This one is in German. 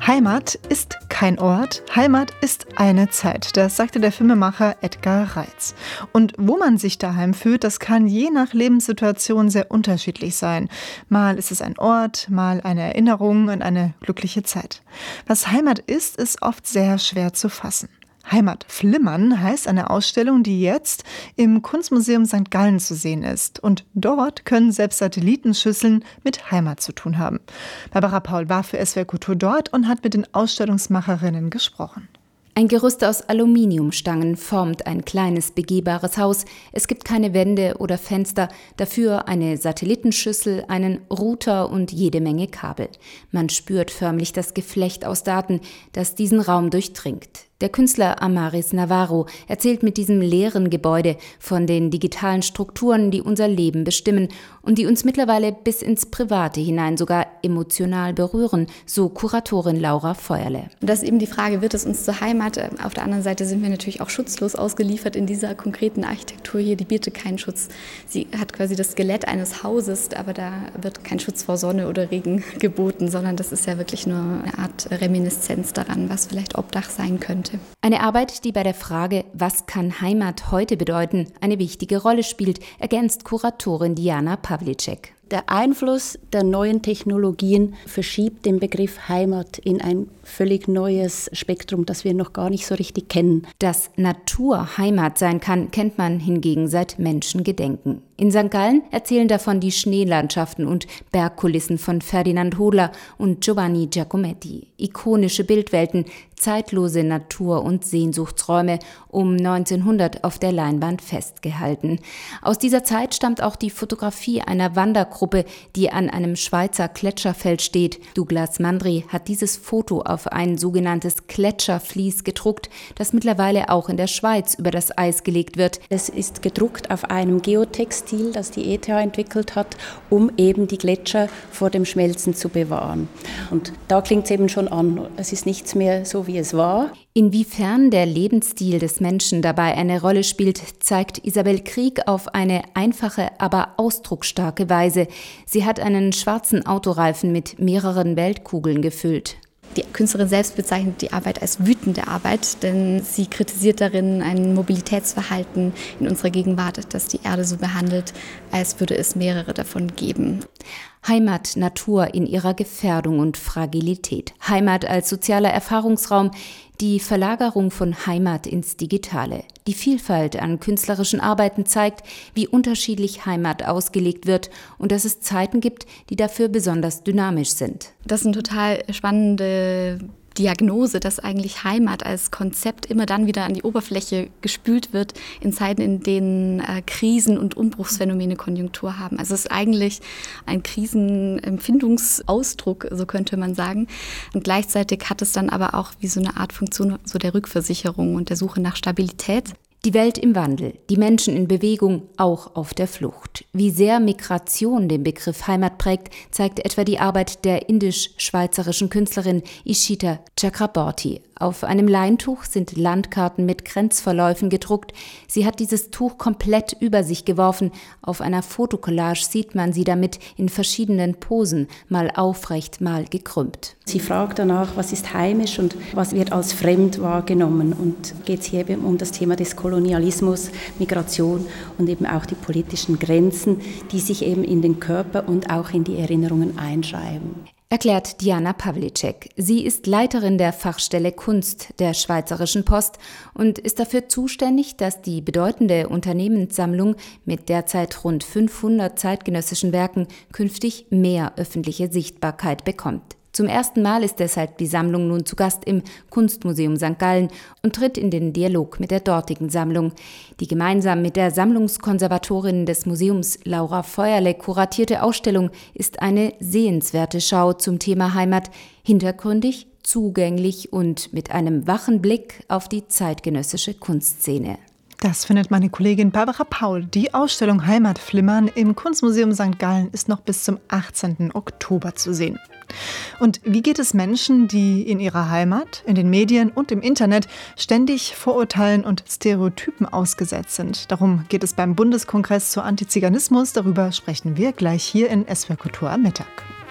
Heimat ist kein Ort, Heimat ist eine Zeit. Das sagte der Filmemacher Edgar Reitz. Und wo man sich daheim fühlt, das kann je nach Lebenssituation sehr unterschiedlich sein. Mal ist es ein Ort, mal eine Erinnerung an eine glückliche Zeit. Was Heimat ist, ist oft sehr schwer zu fassen. Heimat flimmern heißt eine Ausstellung, die jetzt im Kunstmuseum St. Gallen zu sehen ist. Und dort können selbst Satellitenschüsseln mit Heimat zu tun haben. Barbara Paul war für SWR Kultur dort und hat mit den Ausstellungsmacherinnen gesprochen. Ein Gerüst aus Aluminiumstangen formt ein kleines, begehbares Haus. Es gibt keine Wände oder Fenster, dafür eine Satellitenschüssel, einen Router und jede Menge Kabel. Man spürt förmlich das Geflecht aus Daten, das diesen Raum durchdringt. Der Künstler Amaris Navarro erzählt mit diesem leeren Gebäude von den digitalen Strukturen, die unser Leben bestimmen und die uns mittlerweile bis ins Private hinein sogar emotional berühren, so Kuratorin Laura Feuerle. Das ist eben die Frage, wird es uns zur Heimat? Auf der anderen Seite sind wir natürlich auch schutzlos ausgeliefert in dieser konkreten Architektur hier, die bietet keinen Schutz. Sie hat quasi das Skelett eines Hauses, aber da wird kein Schutz vor Sonne oder Regen geboten, sondern das ist ja wirklich nur eine Art Reminiszenz daran, was vielleicht Obdach sein könnte. Eine Arbeit, die bei der Frage, was kann Heimat heute bedeuten, eine wichtige Rolle spielt, ergänzt Kuratorin Diana Pavlicek. Der Einfluss der neuen Technologien verschiebt den Begriff Heimat in ein völlig neues Spektrum, das wir noch gar nicht so richtig kennen. Dass Natur Heimat sein kann, kennt man hingegen seit Menschengedenken. In St. Gallen erzählen davon die Schneelandschaften und Bergkulissen von Ferdinand Hodler und Giovanni Giacometti. Ikonische Bildwelten, zeitlose Natur- und Sehnsuchtsräume, um 1900 auf der Leinwand festgehalten. Aus dieser Zeit stammt auch die Fotografie einer Wandergruppe, die an einem Schweizer Gletscherfeld steht. Douglas Mandry hat dieses Foto auf ein sogenanntes Gletschervlies gedruckt, das mittlerweile auch in der Schweiz über das Eis gelegt wird. Es ist gedruckt auf einem Geotextil, das die ETH entwickelt hat, um eben die Gletscher vor dem Schmelzen zu bewahren. Und da klingt es eben schon an, es ist nichts mehr so, wie es war. Inwiefern der Lebensstil des Menschen dabei eine Rolle spielt, zeigt Isabel Krieg auf eine einfache, aber ausdrucksstarke Weise. Sie hat einen schwarzen Autoreifen mit mehreren Weltkugeln gefüllt. Die Künstlerin selbst bezeichnet die Arbeit als wütende Arbeit, denn sie kritisiert darin ein Mobilitätsverhalten in unserer Gegenwart, das die Erde so behandelt, als würde es mehrere davon geben. Heimat, Natur in ihrer Gefährdung und Fragilität. Heimat als sozialer Erfahrungsraum, die Verlagerung von Heimat ins Digitale. Die Vielfalt an künstlerischen Arbeiten zeigt, wie unterschiedlich Heimat ausgelegt wird und dass es Zeiten gibt, die dafür besonders dynamisch sind. Das ist eine total spannende Diagnose, dass eigentlich Heimat als Konzept immer dann wieder an die Oberfläche gespült wird in Zeiten, in denen Krisen und Umbruchsphänomene Konjunktur haben. Also es ist eigentlich ein Krisenempfindungsausdruck, so könnte man sagen. Und gleichzeitig hat es dann aber auch wie so eine Art Funktion so der Rückversicherung und der Suche nach Stabilität. Die Welt im Wandel, die Menschen in Bewegung, auch auf der Flucht. Wie sehr Migration den Begriff Heimat prägt, zeigt etwa die Arbeit der indisch-schweizerischen Künstlerin Ishita Chakraborty. Auf einem Leintuch sind Landkarten mit Grenzverläufen gedruckt. Sie hat dieses Tuch komplett über sich geworfen. Auf einer Fotokollage sieht man sie damit in verschiedenen Posen, mal aufrecht, mal gekrümmt. Sie fragt danach, was ist heimisch und was wird als fremd wahrgenommen. Und geht es hier eben um das Thema des Kolonialismus, Migration und eben auch die politischen Grenzen, die sich eben in den Körper und auch in die Erinnerungen einschreiben. Erklärt Diana Pavlicek. Sie ist Leiterin der Fachstelle Kunst der Schweizerischen Post und ist dafür zuständig, dass die bedeutende Unternehmenssammlung mit derzeit rund 500 zeitgenössischen Werken künftig mehr öffentliche Sichtbarkeit bekommt. Zum ersten Mal ist deshalb die Sammlung nun zu Gast im Kunstmuseum St. Gallen und tritt in den Dialog mit der dortigen Sammlung. Die gemeinsam mit der Sammlungskonservatorin des Museums Laura Feuerle kuratierte Ausstellung ist eine sehenswerte Schau zum Thema Heimat, hintergründig, zugänglich und mit einem wachen Blick auf die zeitgenössische Kunstszene. Das findet meine Kollegin Barbara Paul. Die Ausstellung Heimatflimmern im Kunstmuseum St. Gallen ist noch bis zum 18. Oktober zu sehen. Und wie geht es Menschen, die in ihrer Heimat, in den Medien und im Internet ständig Vorurteilen und Stereotypen ausgesetzt sind? Darum geht es beim Bundeskongress zu Antiziganismus. Darüber sprechen wir gleich hier in SWR Kultur am Mittag.